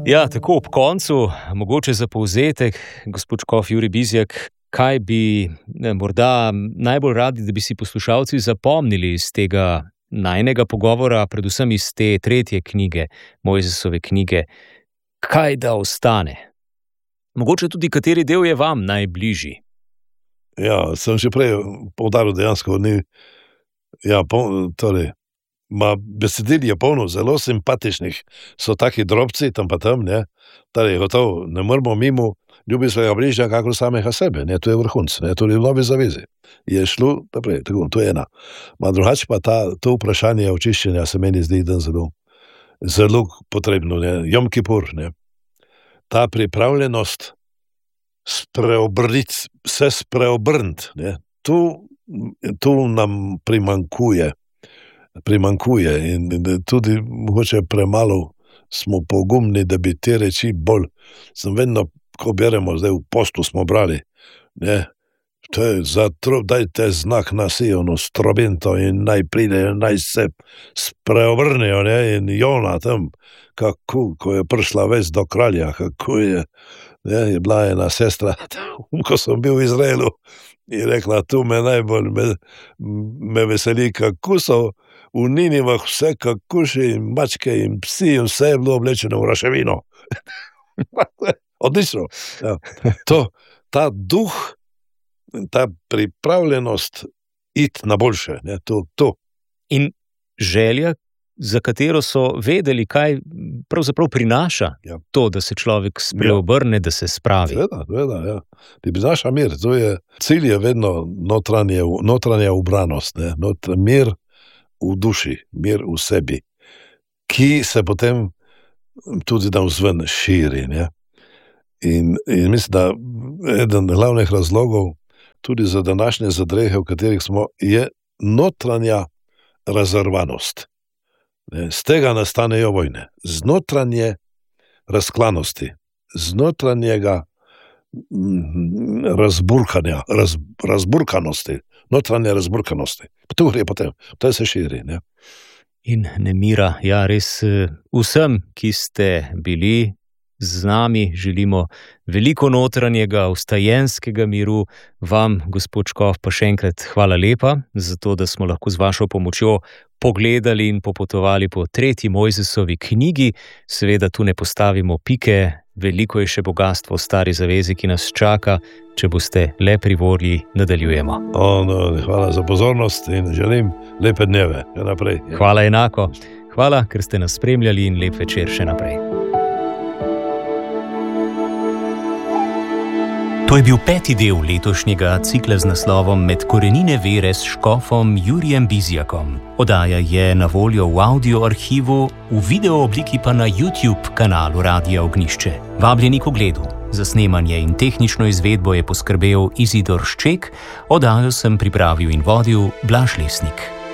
Ja, tako ob koncu, mogoče za povzetek, gospod škof Jurij Bizjak, kaj bi morda najbolj radi, da bi si poslušalci zapomnili iz tega najinega pogovora, predvsem iz te 3. knjige, Mojzesove knjige, kaj da ostane? Mogoče tudi kateri del je vam najbližji? Ja, sem že prej poudaril dejansko, besedil je polno zelo simpatičnih, so taki drobci tam pa tam, ne, torej gotovo, ne moramo mimo ljubi svojega bližnjega kakor samega sebe, ne, to je vrhunc, ne, tudi v Novi zavezi je šlo naprej, tako, to je ena. Drugače pa to vprašanje očiščenja se meni zdi zelo potrebno, ne, Jom Kipur, ne, ta pripravljenost se spreobrniti, ne, tu nam primankuje in tudi mogoče premalo smo pogumni, da bi te reči bolj. Sem vedno, ko beremo, zdaj v postu smo brali, ne, to je dajte znak na Sionu, strobento in naj pride, naj se spreobrnejo, ne, in Jona tam, kako, ko je prišla vest do kralja, kako je, ne, je bila ena sestra, ko sem bil v Izraelu, in rekla, tu me najbolj me veseli, kako so v Ninivah vse kakuši in mačke in psi in vse je bilo oblečeno v raševino. Odlično. Ja. Ta duh, ta pripravljenost iti na boljše. Ne, to. In želja, za katero so vedeli, kaj pravzaprav prinaša to, da se človek spreobrne, da se spravi. Seveda, ja. Ti prinaša mir. Cilj je vedno notranja ubranost, ne, mir v duši, mir v sebi, ki se potem tudi navzven širi. Ne? In mislim, da eden glavnih razlogov tudi za današnje zadrehe, v katerih smo, je notranja razrvanost. Ne? Z tega nastanejo vojne. Z notranje razklanosti, z notranjega razburkanosti, notranje razburkanosti. To gre potem, to se širi. Ne? In nemira, ja, res vsem, ki ste bili z nami, želimo veliko notranjega, vstajenskega miru. Vam, gospod škof, pa še enkrat hvala lepa za to, da smo lahko z vašo pomočjo pogledali in popotovali po 3. Mojzesovi knjigi. Seveda tu ne postavimo pike, veliko je še bogastvo v Stari zavezi, ki nas čaka. Če boste le pri volji, nadaljujemo. Hvala za pozornost in želim lepe dneve. Naprej. Hvala enako. Hvala, ker ste nas spremljali in lep večer še naprej. To je bil 5. del letošnjega cikla z naslovom Med korenine vere s škofom Jurijem Bizjakom. Oddaja je na voljo v audio arhivu, v video obliki pa na YouTube kanalu Radia Ognjišče. Vabljeni k ogledu. Za snemanje in tehnično izvedbo je poskrbel Izidor Šček, oddajo sem pripravil in vodil Blaž Lesnik.